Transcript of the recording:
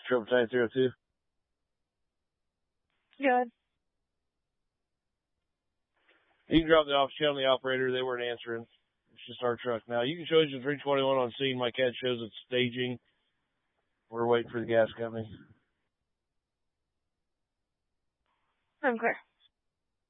Triple Tank 02. Good. You can drop the off, channel the operator. They weren't answering. It's just our truck now. You can show us the 321 on scene. My cat shows it's staging. We're waiting for the gas company. Okay.